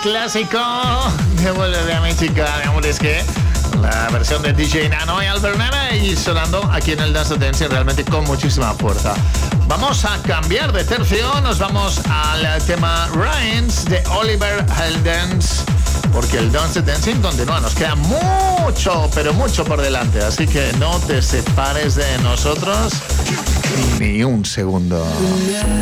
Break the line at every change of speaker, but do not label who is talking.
clásico. Devuélveme a mi chica, mi amor, es que la versión de DJ Nano y Albert Nana y sonando aquí en el Dance Dance realmente con muchísima fuerza. Vamos a cambiar de tercio, nos vamos al tema Rhymes de Oliver Heldens, porque el Dance Dancing continúa, nos queda mucho, pero mucho por delante, así que no te separes de nosotros ni un segundo.